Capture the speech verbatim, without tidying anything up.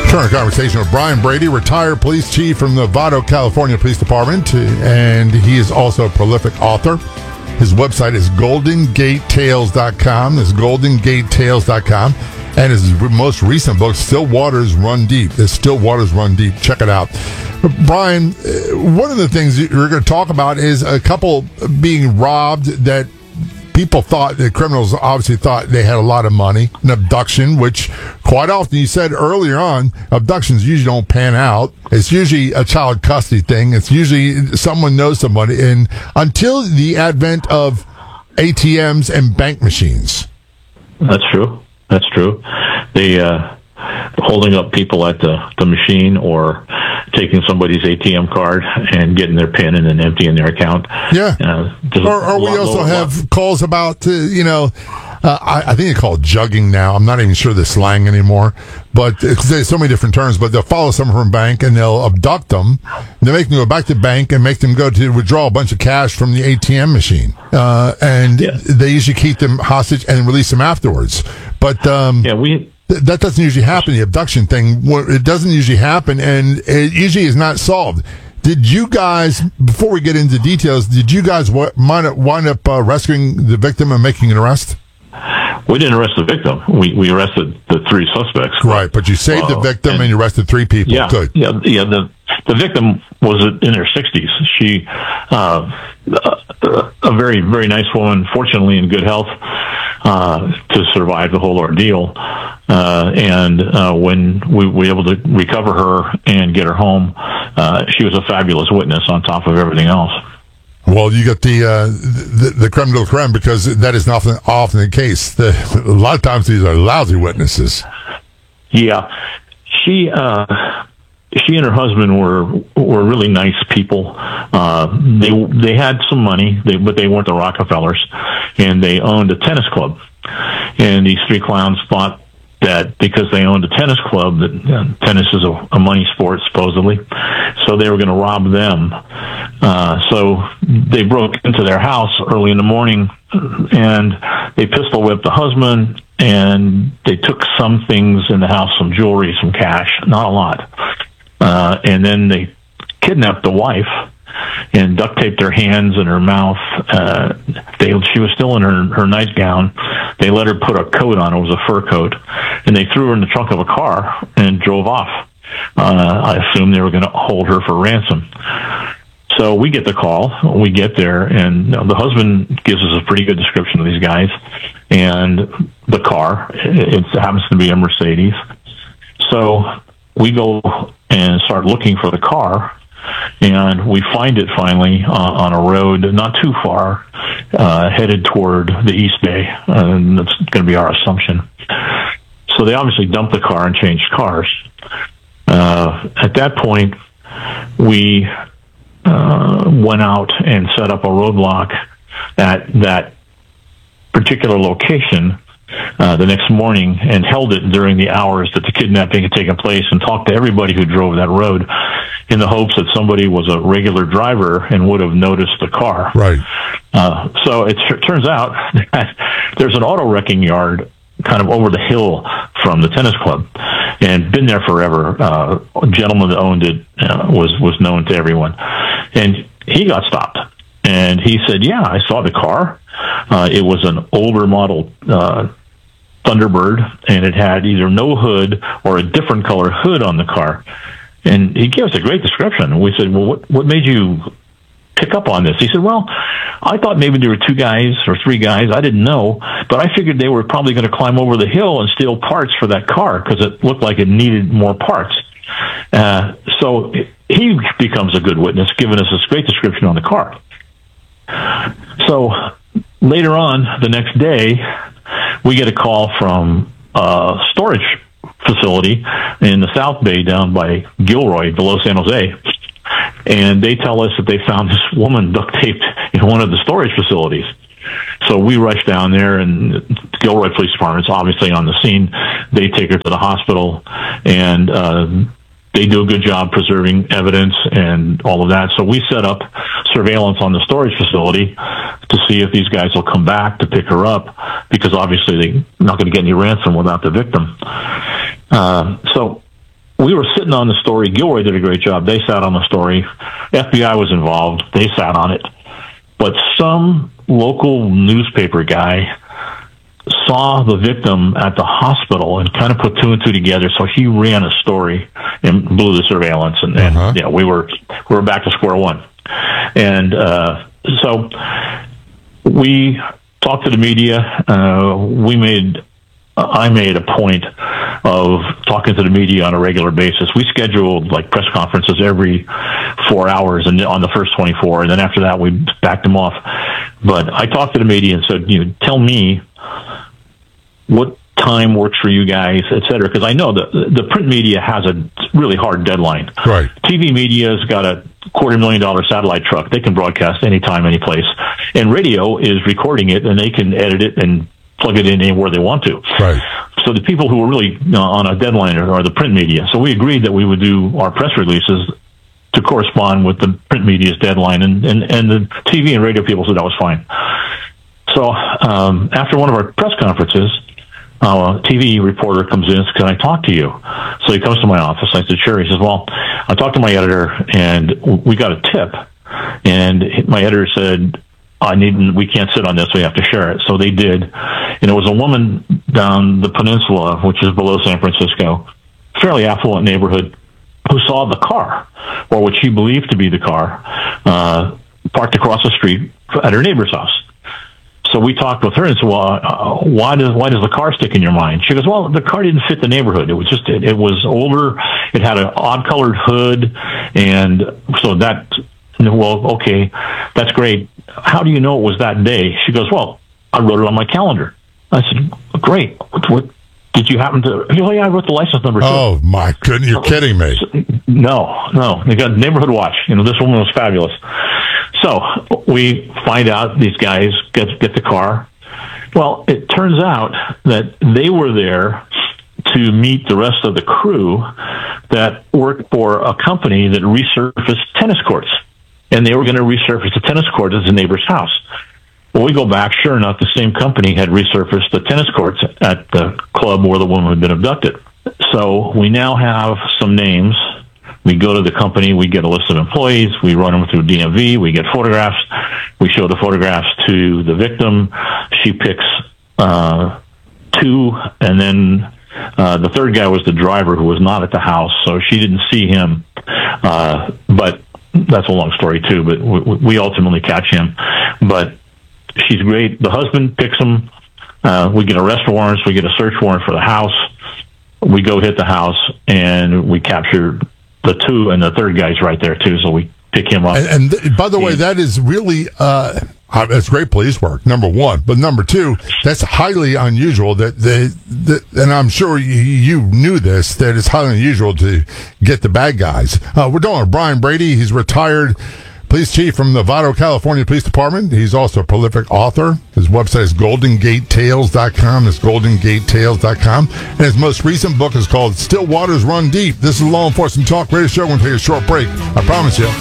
Current conversation with Brian Brady, retired police chief from the Vado, California Police Department, and he is also a prolific author. His website is golden gate tales dot com. It's golden gate tales dot com. And his most recent book, Still Waters Run Deep. It's Still Waters Run Deep. Check it out. Brian, one of the things you're going to talk about is a couple being robbed that people thought, the criminals obviously thought they had a lot of money. An abduction, which quite often, you said earlier on, abductions usually don't pan out. It's usually a child custody thing. It's usually someone knows somebody. And until the advent of A T Ms and bank machines. That's true. That's true. The uh, holding up people at the, the machine or taking somebody's A T M card and getting their PIN and then emptying their account. Yeah. Uh, or or we also have lot. calls about, uh, you know, uh, I, I think they call it jugging now. I'm not even sure the slang anymore. But there's so many different terms. But they'll follow someone from a bank and they'll abduct them. They make them go back to the bank and make them go to withdraw a bunch of cash from the A T M machine. Uh, and yeah. they usually keep them hostage and release them afterwards. But um, yeah, we th- that doesn't usually happen. The abduction thing, it doesn't usually happen, and it usually is not solved. Did you guys, before we get into details, did you guys w- wind up uh, rescuing the victim and making an arrest? We didn't arrest the victim. We we arrested the three suspects. Right, but you saved uh, the victim and, and you arrested three people. Yeah, Good. Yeah, yeah. The the victim was in her sixties. She, uh, a, a very very nice woman, fortunately in good health, uh, to survive the whole ordeal. Uh, and uh, when we were able to recover her and get her home, uh, she was a fabulous witness on top of everything else. Well, you got the, uh, the the creme de la creme, because that is often often the case. The, a lot of times these are lousy witnesses. Yeah, she uh, she and her husband were were really nice people. Uh, they they had some money, they, but they weren't the Rockefellers, and they owned a tennis club. And these three clowns thought that because they owned a tennis club, that uh, tennis is a, a money sport, supposedly, so they were going to rob them. Uh, so they broke into their house early in the morning, and they pistol whipped the husband, and they took some things in the house, some jewelry, some cash, not a lot. Uh, and then they kidnapped the wife and duct taped her hands and her mouth. Uh, they, she was still in her, her nightgown. They let her put a coat on. It was a fur coat. And they threw her in the trunk of a car and drove off. Uh, I assumed they were going to hold her for ransom. So we get the call. We get there, and the husband gives us a pretty good description of these guys and the car. It happens to be a Mercedes. So we go and start looking for the car. And we find it finally uh, on a road not too far, uh, headed toward the East Bay. And that's going to be our assumption. So they obviously dumped the car and changed cars. Uh, at that point, we uh, went out and set up a roadblock at that particular location Uh, the next morning, and held it during the hours that the kidnapping had taken place, and talked to everybody who drove that road in the hopes that somebody was a regular driver and would have noticed the car. Right. Uh, so it t- turns out that there's an auto wrecking yard kind of over the hill from the tennis club, and been there forever. Uh, a gentleman that owned it uh, was, was known to everyone. And he got stopped. And he said, yeah, I saw the car. Uh, it was an older model uh, Thunderbird, and it had either no hood or a different color hood on the car. And he gave us a great description. And we said, well, what, what made you pick up on this? He said, well, I thought maybe there were two guys or three guys. I didn't know, but I figured they were probably going to climb over the hill and steal parts for that car because it looked like it needed more parts. Uh, so he becomes a good witness, giving us this great description on the car. So later on, the next day, we get a call from a storage facility in the South Bay down by Gilroy, below San Jose. And they tell us that they found this woman duct taped in one of the storage facilities. So we rush down there, and Gilroy Police Department's obviously on the scene. They take her to the hospital, and uh, they do a good job preserving evidence and all of that. So we set up surveillance on the storage facility to see if these guys will come back to pick her up, because obviously they're not going to get any ransom without the victim. Uh, so we were sitting on the story. Gilroy did a great job. They sat on the story. F B I was involved. They sat on it. But some local newspaper guy saw the victim at the hospital and kind of put two and two together. So he ran a story and blew the surveillance. And, and uh-huh. you know, we were, we were back to square one. And uh, so we talked to the media. Uh, we made, I made a point of talking to the media on a regular basis. We scheduled like press conferences every four hours and on the first twenty-four. And then after that, we backed them off. But I talked to the media and said, you know, tell me what time works for you guys, et cetera. Because I know that the print media has a really hard deadline. Right. T V media's got a quarter million dollar satellite truck. They can broadcast anytime, any place. And radio is recording it, and they can edit it and plug it in anywhere they want to. Right. So the people who were really uh, on a deadline are, are the print media. So we agreed that we would do our press releases to correspond with the print media's deadline, and, and, and the T V and radio people said that was fine. So um, after one of our press conferences, uh, a T V reporter comes in and says, "Can I talk to you?" So he comes to my office. I said, "Sure." He says, "Well, I talked to my editor, and we got a tip." And my editor said, I need, we can't sit on this, we have to share it. So they did. And it was a woman down the peninsula, which is below San Francisco, fairly affluent neighborhood, who saw the car, or what she believed to be the car, uh, parked across the street at her neighbor's house. So we talked with her and said, well, uh, why does why does the car stick in your mind? She goes, well, the car didn't fit the neighborhood. It was just, it, it was older. It had an odd-colored hood. And so that, well, okay, that's great. How do you know it was that day? She goes, well, I wrote it on my calendar. I said, great. What, what did you happen to? Oh, yeah, I wrote the license number too. Oh, my goodness. You're kidding me. No, no. They got neighborhood watch. You know, this woman was fabulous. So we find out these guys get, get the car. Well, it turns out that they were there to meet the rest of the crew that worked for a company that resurfaced tennis courts. And they were going to resurface the tennis court at the neighbor's house. Well, we go back, sure enough, the same company had resurfaced the tennis courts at the club where the woman had been abducted. So we now have some names. We go to the company, we get a list of employees, we run them through D M V, we get photographs, we show the photographs to the victim. She picks uh, two, and then uh, the third guy was the driver who was not at the house, so she didn't see him. Uh, but that's a long story too, but we, we ultimately catch him. But she's great. The husband picks him. Uh, we get arrest warrants. We get a search warrant for the house. We go hit the house, and we capture the two, and the third guy's right there too. So we pick him up. And, and th- by the way, that is really uh, it's great police work. Number one, but number two, that's highly unusual. That they, that, and I'm sure you, you knew this. That it's highly unusual to get the bad guys. Uh, we're talking with Brian Brady. He's retired police chief from the Vado, California Police Department. He's also a prolific author. His website is golden gate tales dot com. That's golden gate tales dot com. And his most recent book is called Still Waters Run Deep. This is Law Enforcement Talk Radio Show. We're going to take a short break. I promise you.